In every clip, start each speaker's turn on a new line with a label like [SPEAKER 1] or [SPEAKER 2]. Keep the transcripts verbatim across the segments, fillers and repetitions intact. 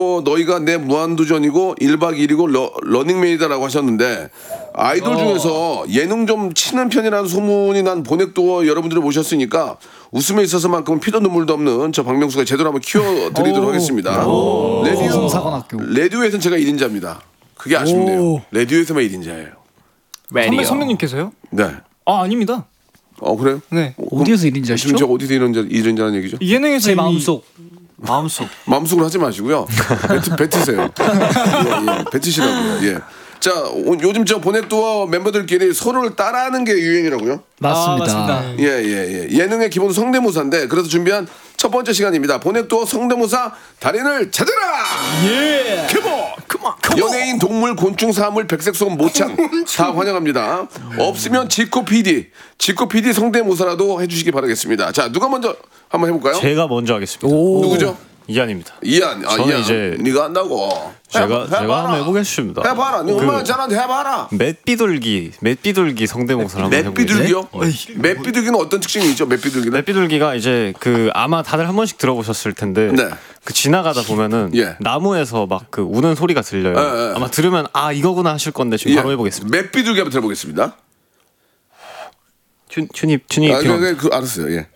[SPEAKER 1] 어, 너희가 내 무한도전이고 일박 이일이고 러, 러닝맨이다라고 하셨는데 아이돌 어. 중에서 예능 좀 치는 편이라는 소문이 난 보넥도어 여러분들을 모셨으니까 웃음에 있어서만큼은 피도 눈물도 없는 저 박명수가 제대로 한번 키워드리도록 하겠습니다. 레디오, 레디오에서는 제가 일 인자입니다. 그게 아쉽네요. 레디오에서만 일 인자예요.
[SPEAKER 2] 선배 선배님께서요?
[SPEAKER 1] 네.
[SPEAKER 2] 아 아닙니다.
[SPEAKER 1] 어 그래요?
[SPEAKER 2] 네.
[SPEAKER 1] 어,
[SPEAKER 3] 어디에서 일 인자시죠?
[SPEAKER 1] 지금 저 어디서 일 인자, 일 인자라는 얘기죠?
[SPEAKER 2] 예능에서
[SPEAKER 3] 제 마음속.
[SPEAKER 2] 마음속.
[SPEAKER 1] 마음속으로 하지 마시고요. 뱉, 뱉으세요. 예, 예. 뱉으시라고요. 예. 자, 오, 요즘 저 보넥도어 멤버들끼리 서로를 따라하는 게 유행이라고요?
[SPEAKER 3] 맞습니다.
[SPEAKER 2] 아, 맞습니다.
[SPEAKER 1] 예, 예, 예. 예능의 기본 성대모사인데 그래서 준비한 첫 번째 시간입니다. 보넥도어 성대모사 달인을 찾아라!
[SPEAKER 2] 예!
[SPEAKER 1] 컴온! 연예인, 동물, 곤충, 사물, 백색 소음, 모창 다 환영합니다. 없으면 지코 피디, 지코 피디 성대모사라도 해주시기 바라겠습니다. 자, 누가 먼저 한번 해볼까요?
[SPEAKER 4] 제가 먼저 하겠습니다.
[SPEAKER 1] 누구죠?
[SPEAKER 4] 이한입니다.
[SPEAKER 1] 이한, 아,
[SPEAKER 4] 저는
[SPEAKER 1] 이한.
[SPEAKER 4] 이제
[SPEAKER 1] 네가 한다고.
[SPEAKER 4] 제가
[SPEAKER 1] 해봐,
[SPEAKER 4] 제가
[SPEAKER 1] 해봐라.
[SPEAKER 4] 한번 해보겠습니다.
[SPEAKER 1] 해봐라. 네 얼마나 잘하는데 해봐라.
[SPEAKER 4] 맷비둘기, 맷비둘기 성대모사를 한번 해보겠습니다.
[SPEAKER 1] 맷비둘기요? 맷비둘기는 어떤 특징이 있죠? 맷비둘기는?
[SPEAKER 4] 맷비둘기가 이제 그 아마 다들 한 번씩 들어보셨을 텐데
[SPEAKER 1] 네.
[SPEAKER 4] 그 지나가다 보면은
[SPEAKER 1] 예.
[SPEAKER 4] 나무에서 막 그 우는 소리가 들려요.
[SPEAKER 1] 예, 예.
[SPEAKER 4] 아마 들으면 아 이거구나 하실 건데 지금
[SPEAKER 1] 예.
[SPEAKER 4] 바로 해보겠습니다.
[SPEAKER 1] 맷비둘기 한번 들어보겠습니다.
[SPEAKER 4] 튜, 튜니 튜니
[SPEAKER 1] 아,
[SPEAKER 4] 필요
[SPEAKER 1] 그, 그, 알았어요. 예.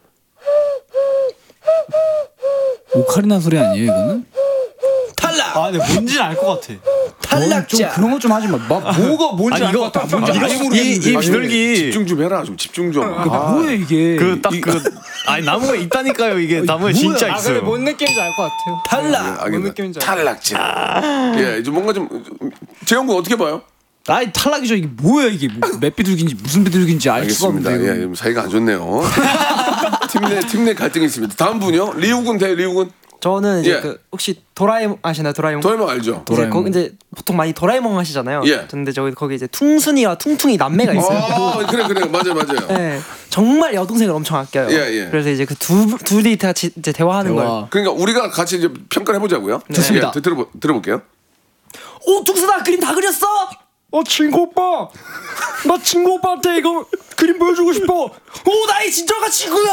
[SPEAKER 3] 오카리나 소리 아니에요 이거는?
[SPEAKER 2] 탈락. 아, 근데 뭔지 알 것 같아.
[SPEAKER 3] 탈락자. 좀 그런 거 좀 하지 마. 막 뭐가 뭔지 알 것 같아. 뭔지
[SPEAKER 4] 아,
[SPEAKER 3] 아예
[SPEAKER 4] 이거-
[SPEAKER 3] 모르겠는데.
[SPEAKER 4] 이- 이 비둘기
[SPEAKER 1] 집중 좀 해라. 좀 집중 좀.
[SPEAKER 3] 그 뭐야 이게?
[SPEAKER 4] 그 딱 그 아니 나무에 있다니까요. 이게 나무에 진짜
[SPEAKER 2] 아,
[SPEAKER 4] 있어요.
[SPEAKER 2] 근데 뭔 느낌인지 알 것 같아요.
[SPEAKER 3] 탈락.
[SPEAKER 2] 뭔 느낌인지 알
[SPEAKER 1] 탈락자. 예, 이제 뭔가 좀 재영 군 어떻게 봐요?
[SPEAKER 3] 아이 탈락이죠. 이게 뭐야 이게? 몇 비둘기인지 무슨 비둘기인지 알 수가
[SPEAKER 1] 알겠습니다.
[SPEAKER 3] 없는데.
[SPEAKER 1] 예, 좀 사이가 안 좋네요. 팀 내 팀 내 갈등이 있습니다. 다음 분요. 리우군 대 리우군.
[SPEAKER 5] 저는 이제
[SPEAKER 1] 예.
[SPEAKER 5] 그 혹시 도라에몽 아시나요? 도라에몽.
[SPEAKER 1] 도라에몽 알죠?
[SPEAKER 5] 이제
[SPEAKER 3] 도라에몽.
[SPEAKER 5] 거, 이제 보통 많이 도라에몽 하시잖아요.
[SPEAKER 1] 예.
[SPEAKER 5] 근데 저기 거기 이제 퉁순이와 퉁퉁이 남매가 있어요.
[SPEAKER 1] 아, 그래 그래 맞아요 맞아요.
[SPEAKER 5] 네, 정말 여동생을 엄청 아껴요.
[SPEAKER 1] 예, 예.
[SPEAKER 5] 그래서 이제 그 두 둘이 같이 이제 대화하는
[SPEAKER 3] 대화.
[SPEAKER 5] 걸.
[SPEAKER 1] 그러니까 우리가 같이 이제 평가를 해보자고요.
[SPEAKER 3] 좋습니다.
[SPEAKER 1] 예, 들어 들어볼게요.
[SPEAKER 5] 오 퉁순아 그림 다 그렸어?
[SPEAKER 2] 어 친구 오빠. 나 친구 오빠한테 이거 그림 보여주고 싶어.
[SPEAKER 5] 오 나의 진정한 친구야.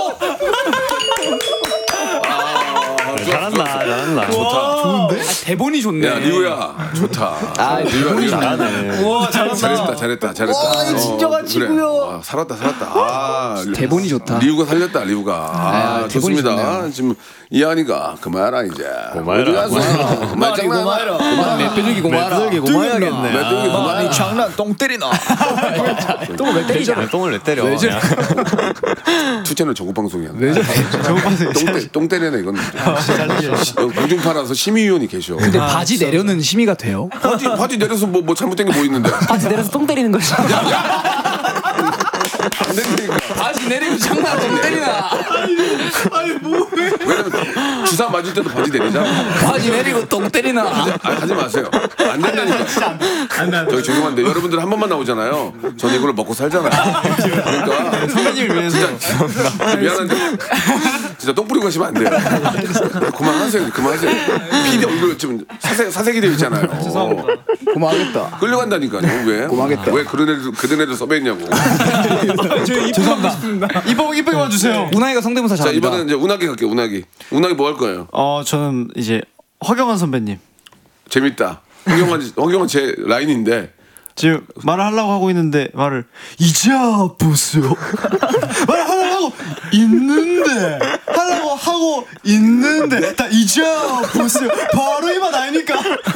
[SPEAKER 4] 잘한다, 잘한다.
[SPEAKER 1] 좋다.
[SPEAKER 3] 좋은데? 아, 대본이 좋네.
[SPEAKER 1] 야 리우야 좋다.
[SPEAKER 3] 아,
[SPEAKER 1] 리우야 리우
[SPEAKER 4] 잘하네.
[SPEAKER 2] 와 잘한다.
[SPEAKER 1] 잘했다 잘했다 잘했다.
[SPEAKER 5] 와, 이 진정한
[SPEAKER 1] 그래.
[SPEAKER 5] 친구요.
[SPEAKER 1] 아, 살았다 살았다. 아,
[SPEAKER 3] 대본이 좋다.
[SPEAKER 1] 리우가 살렸다 리우가. 아,
[SPEAKER 3] 아, 대본이
[SPEAKER 1] 좋습니다.
[SPEAKER 3] 좋네요.
[SPEAKER 1] 지금 이한이가 그만해라 이제.
[SPEAKER 4] 고마워라.
[SPEAKER 1] 어디 가서 말장난하라.
[SPEAKER 3] 그만 몇 비둘기 고마라.
[SPEAKER 4] 맷비둘기 고마워야겠네.
[SPEAKER 1] 맷비둘기 고마워라.
[SPEAKER 3] 아니 장난 똥 때리나.
[SPEAKER 4] 똥을 왜 때리잖아. 똥을 왜 때려?
[SPEAKER 1] 투채널 전국 방송이야.
[SPEAKER 3] 왜 저래?
[SPEAKER 1] 똥, 똥 때리네 이건. 공중파라서 심의위원이 계셔.
[SPEAKER 3] 근데 바지 내려는 심의가 돼요?
[SPEAKER 1] 바지 바지 내려서 뭐 뭐 잘못된 게 뭐 있는데?
[SPEAKER 5] 바지 내려서 똥 때리는 거죠.
[SPEAKER 1] 안 된다니까.
[SPEAKER 3] 바지 내리면 장난 똥 때리나.
[SPEAKER 1] 왜냐면 주사 맞을 때도 바지 내리잖아.
[SPEAKER 3] 바지 내리고 똥 때리나.
[SPEAKER 1] 아, 하지 마세요. 안 된다니까. 저기 죄송한데 여러분들 한 번만 나오잖아요. 저는 이걸로 먹고 살잖아요. 그러니까
[SPEAKER 4] 선배님을 위해서.
[SPEAKER 1] 미안한데 진짜 똥 뿌리고 가시면 안 돼요. 그만하세요. 그만하세요. 피디 얼굴 지금 사색 사색이 되어 있잖아요.
[SPEAKER 3] 고마하겠다.
[SPEAKER 1] 끌려간다니까요. 왜?
[SPEAKER 3] 고마하겠다.
[SPEAKER 1] 왜 그런 애들 그런 애들 섭외했냐고.
[SPEAKER 2] 죄송합니다. 이뻐 이쁘게만 주세요.
[SPEAKER 3] 운하이가 성대모사
[SPEAKER 1] 자
[SPEAKER 3] 잘합니다.
[SPEAKER 1] 이번에는 이제 운하기 갈게요. 운하기. 운하기 뭐 할 거예요?
[SPEAKER 2] 어 저는 이제 허경환 선배님
[SPEAKER 1] 재밌다. 허경환 허경환 제 라인인데.
[SPEAKER 2] 지금 말을 하려고 하고 있는데 말을 이제야 보세요. 말을 하려고 하고 있는데 하려고 하고 있는데 다 이제야 보세요. 바로 이 맛 아닙니까?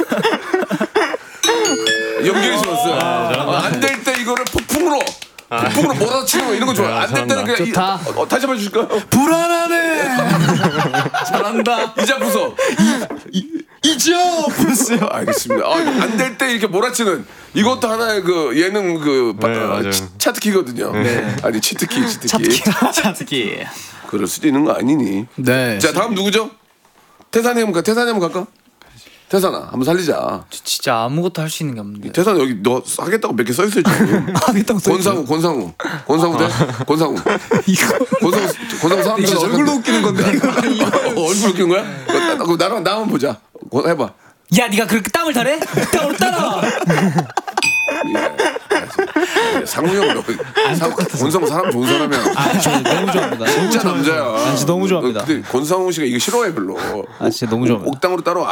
[SPEAKER 1] 연결이 좋았어요. 안 될 때 이거를 폭풍으로 폭풍으로 몰아치는 거 이런 거 좋아요. 안 될 때는 그냥
[SPEAKER 3] 좋다.
[SPEAKER 1] 이, 어, 다시 한번 해주실까요?
[SPEAKER 2] 불안하네.
[SPEAKER 3] 잘한다.
[SPEAKER 1] 이자 부서.
[SPEAKER 2] 이제야 보세요.
[SPEAKER 1] 알겠습니다. 아, 안 될 때 이렇게 몰아치는 이것도 하나의 그 예능 그
[SPEAKER 4] 네,
[SPEAKER 1] 어,
[SPEAKER 4] 맞아요.
[SPEAKER 1] 치- 차트키거든요. 아니 치트키 치트키.
[SPEAKER 2] 차트키.
[SPEAKER 1] 그럴 수도 있는 거 아니니.
[SPEAKER 3] 네.
[SPEAKER 1] 자 다음 누구죠? 태산이 한번 가. 태산이 한번 갈까? 태산아 한번 살리자.
[SPEAKER 3] 진짜 아무것도 할 수 있는 게 없는데.
[SPEAKER 1] 태산 여기 너 하겠다고 몇 개 써 있어요 지금.
[SPEAKER 3] 하겠다고 써 있어요.
[SPEAKER 1] 권상우 권상우 권상우 돼? 권상우.
[SPEAKER 3] 이거
[SPEAKER 1] 권상우 권상우 사람
[SPEAKER 3] 이거 얼굴로 웃기는 건데.
[SPEAKER 1] 어, 얼굴 웃긴 거야? 나, 나, 나랑 나만 보자. 권- 해봐.
[SPEAKER 5] 야 네가 그렇게 땀을 타래? 땀을 따라.
[SPEAKER 1] 상우 형, 상, 권상우 사람 좋은 사람이야.
[SPEAKER 3] 아, 저 너무 좋아합니다.
[SPEAKER 1] 진짜 남자야.
[SPEAKER 3] 아, 진짜 너무 좋아합니다.
[SPEAKER 1] 근데 권상우 씨가 이거 싫어해 별로.
[SPEAKER 3] 아, 진짜 너무 좋아합니다.
[SPEAKER 1] 옥당으로 따로